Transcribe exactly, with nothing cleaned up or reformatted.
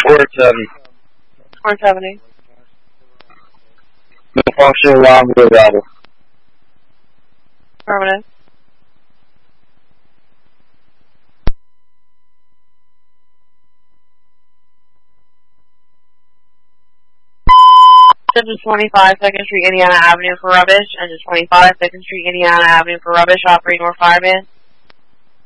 four seven. four seventy. Malfunction along with Bravo. Affirmative. Engine twenty-five, second Street, Indiana Avenue for rubbish. Engine twenty-five, second Street, Indiana Avenue for rubbish. Operating or fireman.